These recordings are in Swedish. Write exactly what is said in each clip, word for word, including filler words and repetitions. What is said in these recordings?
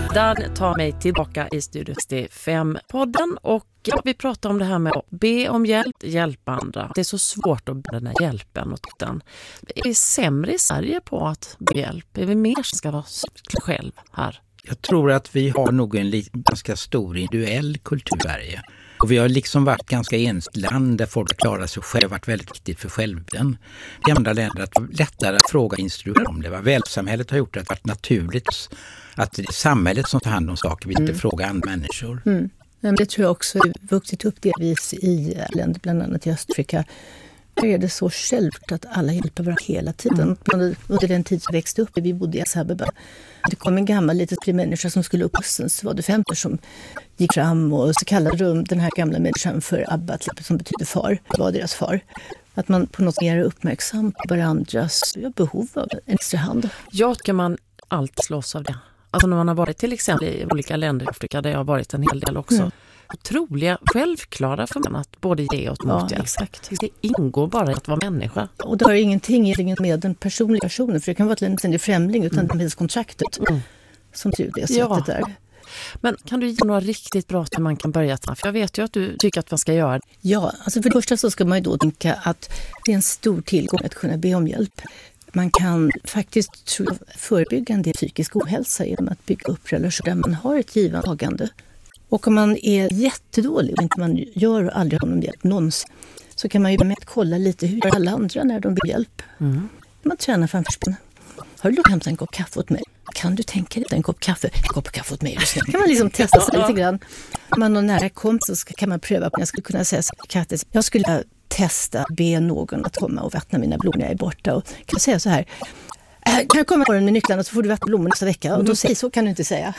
Den tar mig tillbaka i Studio sextiofem-podden och vi pratar om det här med att be om hjälp, hjälpa andra. Det är så svårt att be den här hjälpen åt den. Är vi sämre i Sverige på att be hjälp? Är vi mer som ska vara själv här? Jag tror att vi har nog en ganska stor individuell kultur i Sverige. Och vi har liksom varit ganska ensamt land där folk klarar sig själva, varit väldigt viktigt för självden. I andra länder att det är lättare att fråga instruera om det. Välsamhället har gjort det att det varit naturligt att det är samhället som tar hand om saker, vi inte mm. frågar andra människor. Mm. Men det tror jag också har vuxit upp delvis i länder, bland annat i Östafrika. Där är det så självklart att alla hjälper varandra hela tiden. Mm. Under den tid som växte upp, vi bodde i Addis Abeba. Det kom en gammal liten människa som skulle upp bussen, så var det fem som gick fram och så kallade de den här gamla människan för Abba, som betyder far, det var deras far. Att man på något sätt är uppmärksam på varandras behov av en extra hand. Jag tycker man alltid slås av det. Alltså när man har varit till exempel i olika länder i Afrika, där jag har varit en hel del också. Mm. Otroliga, självklara för man att både ge och mot. Ja, exakt. Det ingår bara i att vara människa. Och det har ingenting med den personliga personen, för det kan vara en ständig främling, utan mm. det finns kontraktet mm. som tror det sättet ja. där. Men kan du ge några riktigt bra att man kan börja ta? För jag vet ju att du tycker att man ska göra. Ja, alltså för det första så ska man ju då tänka att det är en stor tillgång att kunna be om hjälp. Man kan faktiskt tror jag, förebygga en del psykisk ohälsa genom att bygga upp relationer där man har ett givande. Och om man är jättedålig och inte man gör och aldrig har någon hjälp någonsin, så kan man ju med att kolla lite hur alla andra när de ber hjälp. Mm. Man tränar framför spänn. Har du lust att hämta en kopp kaffe åt mig? Kan du tänka dig en kopp kaffe? En kopp kaffe åt mig. Sen kan man liksom testa sig lite grann. Om man har nära kompis så kan man pröva. Jag skulle kunna säga så här, jag skulle testa be någon att komma och vattna mina blommor när jag är borta. Och kan säga så här, kan jag komma på den med nycklarna så får du vattna blommor nästa vecka. Och då säger så kan du inte säga.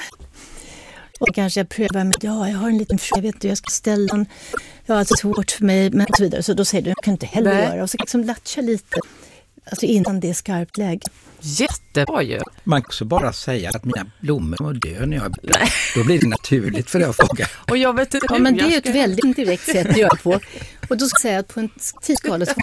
Och kanske jag prövar med, ja, jag har en liten fråga, jag vet inte hur jag ska ställa den. Ja, alltså svårt för mig, men så vidare. Så då säger du, jag kan inte heller Nej. göra. Och så liksom latcha lite, alltså innan det är skarpt läge. Jättebra ju. Man kan också bara säga att mina blommor må dö när jag blir. Då blir det naturligt för det att fråga. Och jag vet inte ja, men det är ju ett väldigt direkt sätt att göra på. Och då ska jag säga att på en tidsskala så